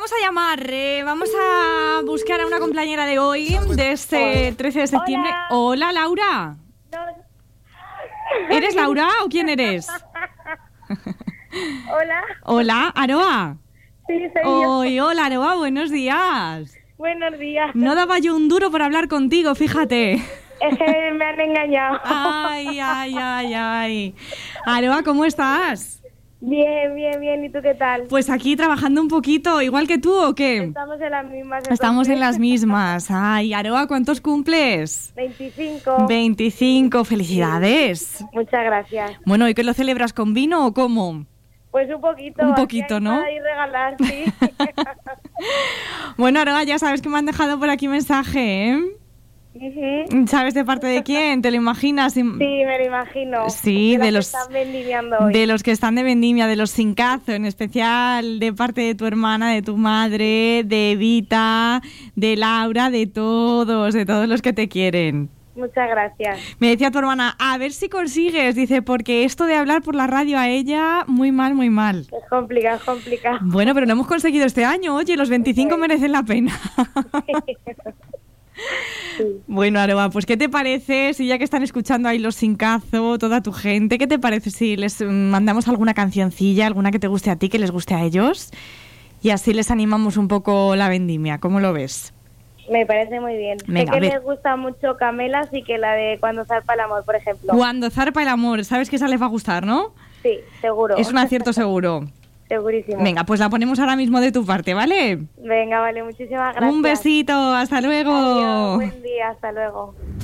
vamos a llamar, vamos a buscar a una compañera de hoy, de este 13 de septiembre. Hola, Laura. ¿Eres Laura o quién eres? Hola. Hola, Aroa. Sí, soy yo. Hola, Aroa, buenos días. Buenos días. No daba yo un duro por hablar contigo, fíjate. Es que me han engañado. Ay. Aroa, ¿cómo estás? Bien. ¿Y tú qué tal? Pues aquí trabajando un poquito, igual que tú, ¿o qué? Estamos en las mismas. Estamos en las mismas. Ay, Aroa, ¿cuántos cumples? 25. 25, felicidades. Muchas gracias. Bueno, ¿y qué lo celebras con vino o cómo? Pues un poquito. Un poquito, ¿no? Para ir regalar, sí. Bueno, Aroa, ya sabes que me han dejado por aquí mensaje, ¿eh? Uh-huh. ¿Sabes de parte de quién? ¿Te lo imaginas? Sí, me lo imagino. Sí, de los que están vendimiando hoy. De los que están de vendimia, de los sin cazo, en especial de parte de tu hermana, de tu madre, de Evita, de Laura, de todos los que te quieren. Muchas gracias. Me decía tu hermana, a ver si consigues, dice, porque esto de hablar por la radio a ella, muy mal. Es complicado. Bueno, pero lo hemos conseguido este año, oye, los 25 merecen la pena. Sí. Bueno, Aroa, pues ¿qué te parece si ya que están escuchando ahí los sin cazo, toda tu gente, qué te parece si les mandamos alguna cancioncilla, alguna que te guste a ti, que les guste a ellos? Y así les animamos un poco la vendimia, ¿cómo lo ves? Me parece muy bien. Venga, sé que les gusta mucho Camelas y que la de Cuando zarpa el amor, por ejemplo. Cuando zarpa el amor, sabes que esa les va a gustar, ¿no? Sí, seguro. Es un acierto seguro. Segurísimo. Venga, pues la ponemos ahora mismo de tu parte, ¿vale? Venga, vale, muchísimas gracias. Un besito, hasta luego. Adiós, buen día, hasta luego.